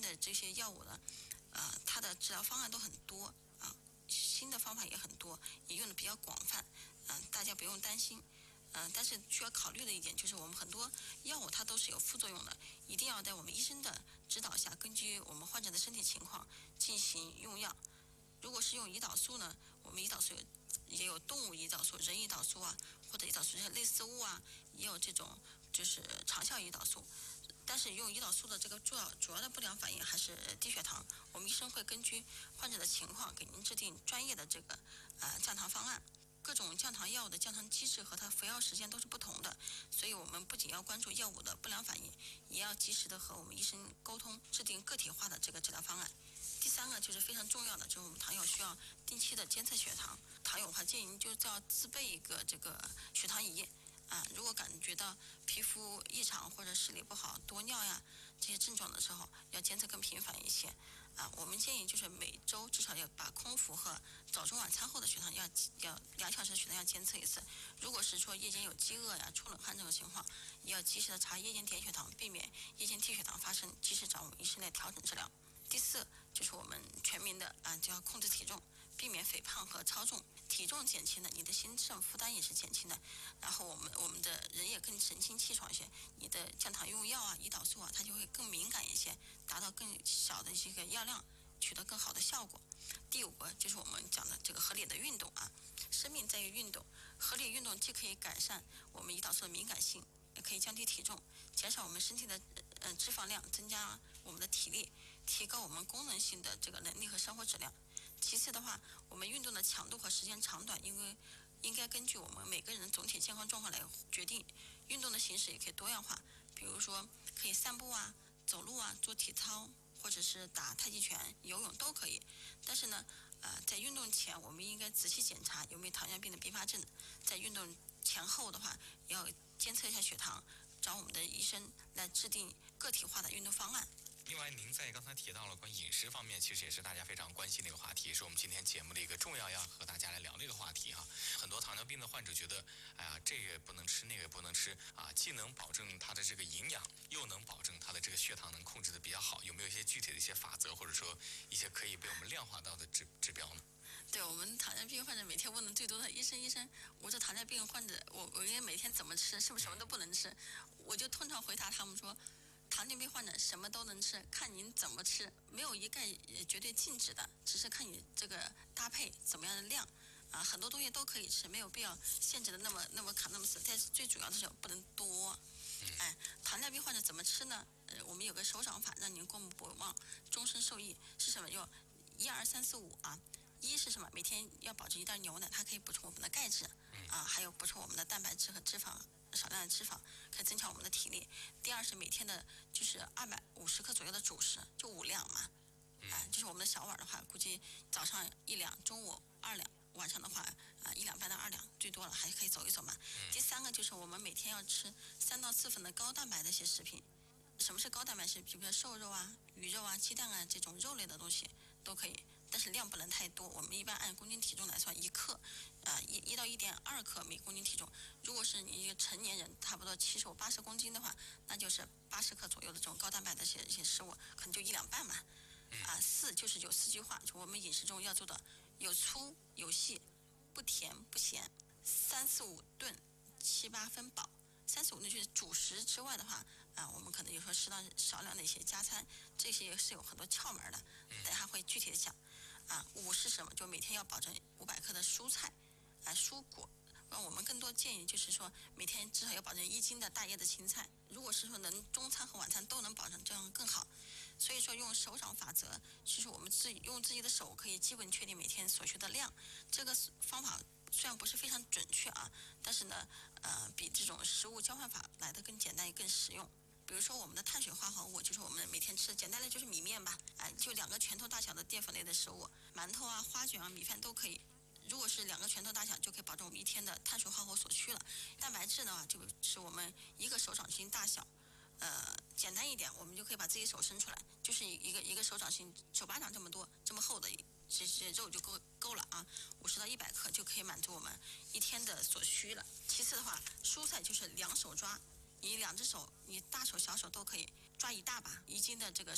的这些药物呢，它的治疗方案都很多啊，新的方法也很多，也用的比较广泛，大家不用担心。但是需要考虑的一点就是，我们很多药物它都是有副作用的，一定要在我们医生的指导下，根据我们患者的身体情况进行用药。如果是用胰岛素呢，我们胰岛素也有动物胰岛素、人胰岛素啊，或者胰岛素这些类似物啊，也有这种就是长效胰岛素。但是用胰岛素的这个主要的不良反应还是低血糖，我们医生会根据患者的情况给您制定专业的这个降糖方案。各种降糖药物的降糖机制和它服药时间都是不同的，所以我们不仅要关注药物的不良反应，也要及时的和我们医生沟通，制定个体化的这个治疗方案。第三个就是非常重要的，就是我们糖友需要定期的监测血糖。糖友的话，建议您就要自备一个这个血糖仪。如果感觉到皮肤异常或者视力不好、多尿呀这些症状的时候，要监测更频繁一些。我们建议就是每周至少要把空腹和早中晚餐后的血糖要2小时血糖要监测一次。如果是说夜间有饥饿呀、出冷汗这种情况，也要及时的查夜间点血糖，避免夜间低血糖发生，及时找我们医生来调整治疗。第四就是我们全民的就要控制体重，避免肥胖和超重。体重减轻了，你的心肾负担也是减轻的，然后我们的人也更神清气爽一些，你的降糖用药胰岛素它就会更敏感一些，达到更小的这个药量，取得更好的效果。第五个就是我们讲的这个合理的运动生命在于运动，合理运动既可以改善我们胰岛素的敏感性，也可以降低体重，减少我们身体的脂肪量，增加我们的体力，提高我们功能性的这个能力和生活质量。其次的话，我们运动的强度和时间长短，应该根据我们每个人的总体健康状况来决定。运动的形式也可以多样化，比如说可以散步走路做体操，或者是打太极拳、游泳都可以。但是呢，在运动前我们应该仔细检查有没有糖尿病的并发症，在运动前后的话，要监测一下血糖，找我们的医生来制定个体化的运动方案。 另外，您在刚才提到了关于饮食方面，其实也是大家非常关心的一个话题，是我们今天节目的一个重要要和大家来聊的一个话题很多糖尿病的患者觉得，这个不能吃，那个不能吃既能保证他的这个营养，又能保证他的这个血糖能控制的比较好，有没有一些具体的一些法则，或者说一些可以被我们量化到的指标呢？ 对，我们糖尿病患者每天问的最多的，医生，我这糖尿病患者，我应该每天怎么吃？是不是什么都不能吃？我就通常回答他们说，糖尿病患者什么都能吃，看您怎么吃，没有一概绝对禁止的，只是看你这个搭配怎么样的量很多东西都可以吃，没有必要限制的那么卡那么死，但是最主要的是不能多。糖尿病患者怎么吃呢？我们有个手掌法，让您过目不忘，终身受益。是什么？有1、2、3、4、5一是什么？每天要保持一袋牛奶，它可以补充我们的钙质还有补充我们的蛋白质和脂肪，少量的脂肪可以增强我们的体力。第二是每天的就是250克左右的主食，就5两嘛。就是我们的小碗的话，估计早上1两，中午2两，晚上的话1两半到2两，最多了还可以走一走嘛。第三个就是我们每天要吃3到4份的高蛋白的一些食品。什么是高蛋白食品？比如说瘦肉鱼肉鸡蛋这种肉类的东西都可以，但是量不能太多。我们一般按公斤体重来算，1克1到1.2克每公斤体重。如果是你一个成年人，差不多75、80公斤的话，那就是80克左右的这种高蛋白的一些食物，可能就1两半嘛。4就是有4句话，就我们饮食中要做的：有粗有细，不甜不咸，3、4、5顿，7、8分饱。3、4、5就是主食之外的话我们可能有时候适当少量的一些加餐，这些是有很多窍门的，等下会具体的讲。5是什么？就每天要保证500克的蔬菜蔬果。我们更多建议就是说，每天至少要保证1斤的大叶的青菜。如果是说能中餐和晚餐都能保证，这样更好。所以说用手掌法则，其实我们用自己的手可以基本确定每天所需的量。这个方法虽然不是非常准确但是呢比这种食物交换法来得更简单也更实用。比如说我们的碳水化合物，就是我们每天吃的，简单的就是米面吧就2个拳头大小的淀粉类的食物，馒头花卷米饭都可以。如果是2个拳头大小，就可以保证我们一天的碳水化合物所需了。蛋白质呢，就是我们1个手掌心大小，简单一点，我们就可以把自己手伸出来，就是一个手掌心，手巴掌这么多，这么厚的这些肉就够了50到100克就可以满足我们一天的所需了。其次的话，蔬菜就是2手抓，你2只手，你大手小手都可以抓一大把，1斤的这个